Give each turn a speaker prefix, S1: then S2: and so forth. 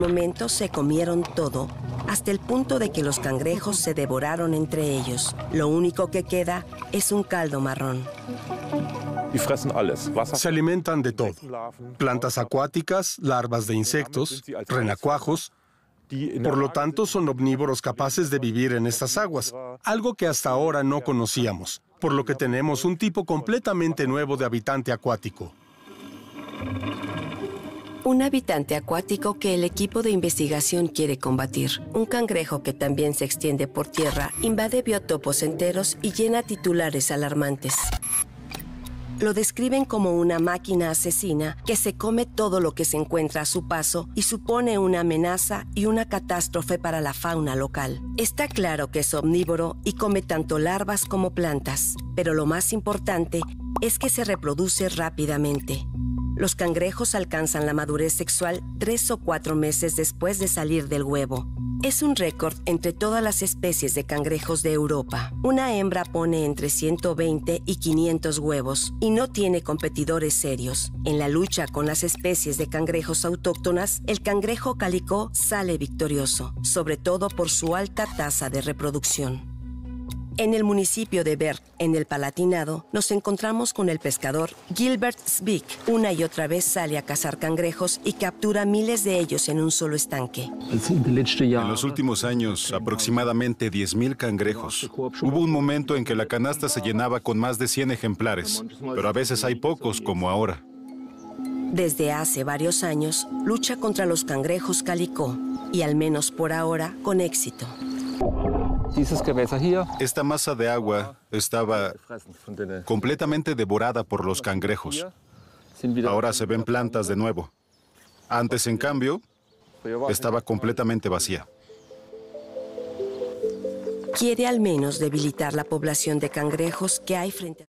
S1: momento se comieron todo, hasta el punto de que los cangrejos se devoraron entre ellos. Lo único que queda es un caldo marrón.
S2: Se alimentan de todo: plantas acuáticas, larvas de insectos, renacuajos. Por lo tanto, son omnívoros capaces de vivir en estas aguas, algo que hasta ahora no conocíamos, por lo que tenemos un tipo completamente nuevo de habitante acuático.
S1: Un habitante acuático que el equipo de investigación quiere combatir. Un cangrejo que también se extiende por tierra, invade biotopos enteros y llena titulares alarmantes. Lo describen como una máquina asesina que se come todo lo que se encuentra a su paso y supone una amenaza y una catástrofe para la fauna local. Está claro que es omnívoro y come tanto larvas como plantas, pero lo más importante es que se reproduce rápidamente. Los cangrejos alcanzan la madurez sexual 3 o 4 meses después de salir del huevo. Es un récord entre todas las especies de cangrejos de Europa. Una hembra pone entre 120 y 500 huevos y no tiene competidores serios. En la lucha con las especies de cangrejos autóctonas, el cangrejo calicó sale victorioso, sobre todo por su alta tasa de reproducción. En el municipio de Berg, en el Palatinado, nos encontramos con el pescador Gilbert Zwick. Una y otra vez sale a cazar cangrejos y captura miles de ellos en un solo estanque.
S3: En los últimos años, aproximadamente 10.000 cangrejos. Hubo un momento en que la canasta se llenaba con más de 100 ejemplares, pero a veces hay pocos, como ahora.
S1: Desde hace varios años, lucha contra los cangrejos calicó, y al menos por ahora, con éxito.
S3: Esta masa de agua estaba completamente devorada por los cangrejos. Ahora se ven plantas de nuevo. Antes, en cambio, estaba completamente vacía.
S1: Quiere al menos debilitar la población de cangrejos que hay frente a...